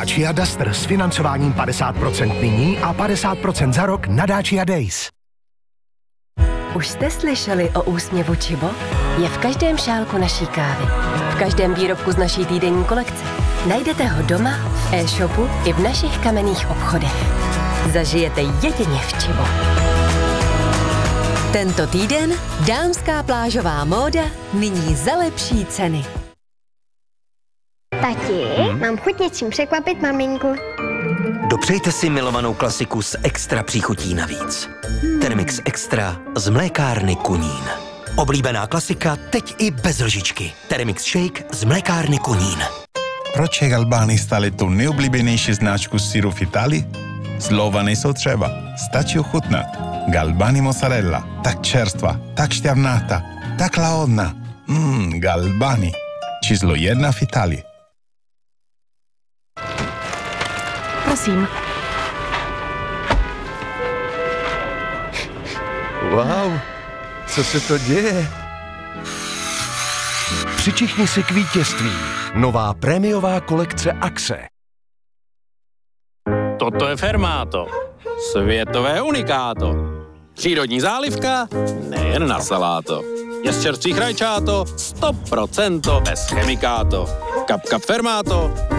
Dacia Duster s financováním 50% nyní a 50% za rok na Dacia Days. Už jste slyšeli o úsměvu Čibo? Je v každém šálku naší kávy. V každém výrobku z naší týdenní kolekce. Najdete ho doma, v e-shopu i v našich kamenných obchodech. Zažijete jedině v Čibo. Tento týden dámská plážová móda nyní za lepší ceny. Tati, mám chuť něčím překvapit maminku. Dopřejte si milovanou klasiku s extra příchutí navíc. Thermix Extra z mlékárny Kunín. Oblíbená klasika teď i bez lžičky. Thermix Shake z mlékárny Kunín. Proč je Galbani stále tu nejoblíbenější značku syru v Itálii? Slova nejsou třeba, stačí ochutnat. Galbani mozzarella, tak čerstva, tak šťavnatá, tak lahodná. Galbani, číslo 1 v Itálii. Prosím. Wow, co se to děje? Přičichni si k vítězství. Nová prémiová kolekce Axe. Toto je Fermáto. Světové unikáto. Přírodní zálivka, nejen na saláto. Je z čerstvých rajčáto, 100% bez chemikáto. Kap Fermáto,